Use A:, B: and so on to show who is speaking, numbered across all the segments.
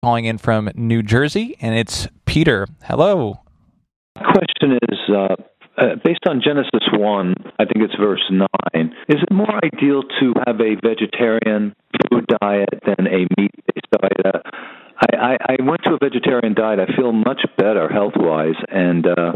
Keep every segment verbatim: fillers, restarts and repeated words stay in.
A: calling in from New Jersey, and it's Peter. Hello.
B: My question is, uh, uh, based on Genesis one, I think it's verse nine, is it more ideal to have a vegetarian food diet than a meat-based diet? Uh, I, I, I went to a vegetarian diet. I feel much better health-wise, and uh,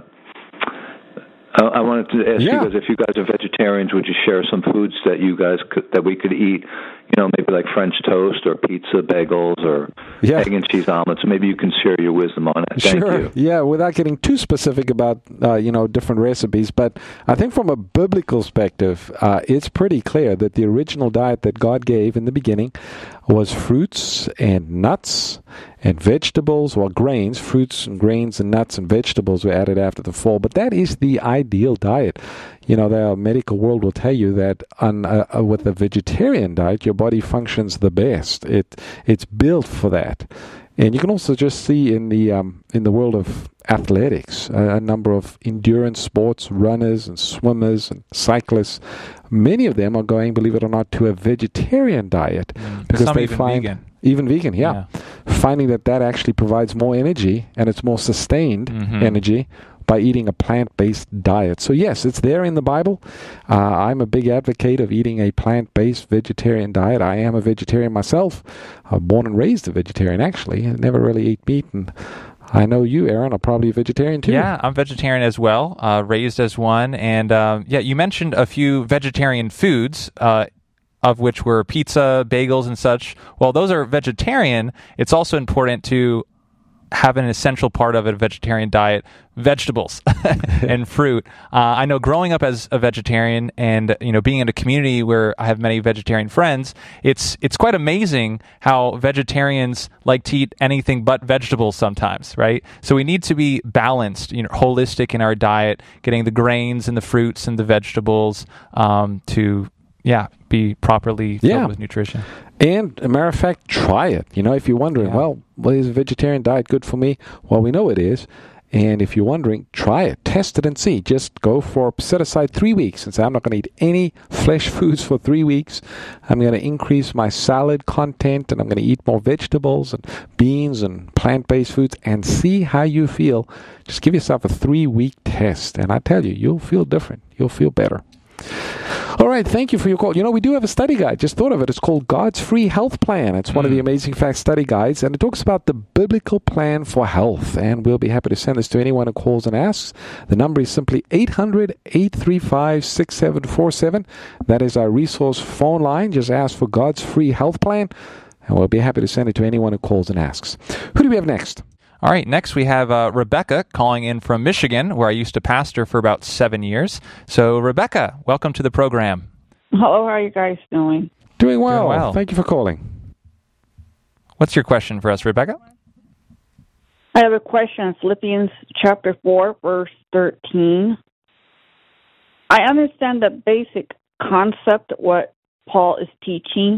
B: I wanted to ask
C: yeah.
B: you guys, if you guys are vegetarians, would you share some foods that you guys could, that we could eat? You know, maybe like French toast or pizza, bagels, or
C: yeah.
B: egg and cheese omelets. Maybe you can share your wisdom on it. Thank
C: sure.
B: you.
C: Yeah, without getting too specific about uh, you know different recipes, but I think from a biblical perspective, uh, it's pretty clear that the original diet that God gave in the beginning was fruits and nuts and vegetables, or grains, fruits and grains and nuts and vegetables were added after the fall. But that is the ideal diet. You know, the medical world will tell you that on, uh, uh, with a vegetarian diet, your body functions the best. It it's built for that. And you can also just see in the um, in the world of athletics, a, a number of endurance sports, runners and swimmers and cyclists. Many of them are going, believe it or not, to a vegetarian diet
A: mm.
C: because
A: Some
C: they
A: even
C: find
A: vegan.
C: even vegan, yeah,
A: yeah,
C: finding that that actually provides more energy and it's more sustained
A: mm-hmm.
C: energy by eating a plant-based diet. So yes, it's there in the Bible. Uh, I'm a big advocate of eating a plant-based vegetarian diet. I am a vegetarian myself. I was born and raised a vegetarian, actually. I never really ate meat, and I know you, Aaron, are probably a vegetarian too.
A: Yeah, I'm vegetarian as well, uh, raised as one. And um, yeah, you mentioned a few vegetarian foods, uh, of which were pizza, bagels, and such. While those are vegetarian, it's also important to have an essential part of a vegetarian diet, vegetables and fruit. Uh, I know growing up as a vegetarian and, you know, being in a community where I have many vegetarian friends, it's it's quite amazing how vegetarians like to eat anything but vegetables sometimes, right? So we need to be balanced, you know, holistic in our diet, getting the grains and the fruits and the vegetables um, to, yeah, be properly filled
C: yeah.
A: with nutrition.
C: And, a matter of fact, try it. You know, if you're wondering,
A: yeah.
C: well, well, is a vegetarian diet good for me? Well, we know it is. And if you're wondering, try it. Test it and see. Just go for, set aside three weeks and say, I'm not going to eat any flesh foods for three weeks. I'm going to increase my salad content, and I'm going to eat more vegetables and beans and plant-based foods, and see how you feel. Just give yourself a three-week test. And I tell you, you'll feel different. You'll feel better. All right, thank you for your call. You know, we do have a study guide. Just thought of it. It's called God's Free Health Plan. It's one mm. of the Amazing Facts study guides, and it talks about the biblical plan for health. And we'll be happy to send this to anyone who calls and asks. The number is simply eight hundred, eight three five, six seven four seven. That is our resource phone line. Just ask for God's Free Health Plan, and we'll be happy to send it to anyone who calls and asks. Who do we have next?
A: All right, next we have uh, Rebecca calling in from Michigan, where I used to pastor for about seven years. So, Rebecca, welcome to the program.
D: Hello, how are you guys doing?
C: Doing well.
A: Doing well.
C: Thank you for calling.
A: What's your question for us, Rebecca?
D: I have a question. Philippians chapter four, verse thirteen. I understand the basic concept of what Paul is teaching.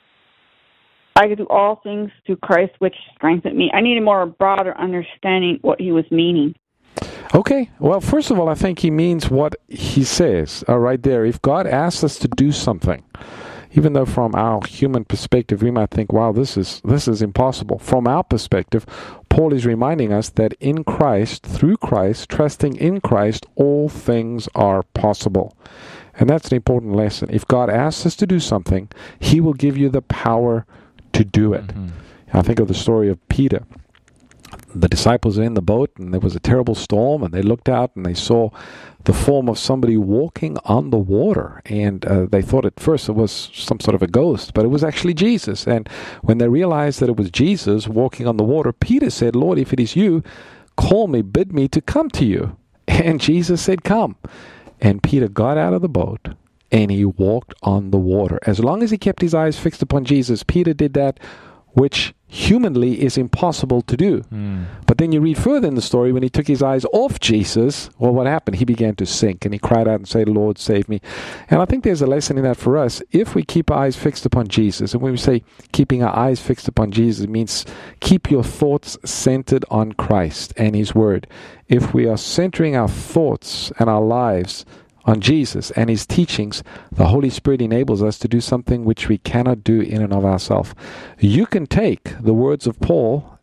D: I can do all things through Christ, which strengthened me. I need a more broader understanding what he was meaning.
C: Okay. Well, first of all, I think he means what he says uh, right there. If God asks us to do something, even though from our human perspective we might think, wow, this is this is impossible. From our perspective, Paul is reminding us that in Christ, through Christ, trusting in Christ, all things are possible. And that's an important lesson. If God asks us to do something, he will give you the power to do it. Mm-hmm. I think of the story of Peter. The disciples are in the boat, and there was a terrible storm, and they looked out and they saw the form of somebody walking on the water, and uh, they thought at first it was some sort of a ghost, but it was actually Jesus. And when they realized that it was Jesus walking on the water, Peter said, Lord, if it is you, call me, bid me to come to you. And Jesus said, come. And Peter got out of the boat, and he walked on the water. As long as he kept his eyes fixed upon Jesus, Peter did that which humanly is impossible to do. Mm. But then you read further in the story, when he took his eyes off Jesus, well, what happened? He began to sink, and he cried out and said, Lord, save me. And I think there's a lesson in that for us. If we keep our eyes fixed upon Jesus, and when we say keeping our eyes fixed upon Jesus, it means keep your thoughts centered on Christ and his word. If we are centering our thoughts and our lives on Jesus and His teachings, the Holy Spirit enables us to do something which we cannot do in and of ourselves. You can take the words of Paul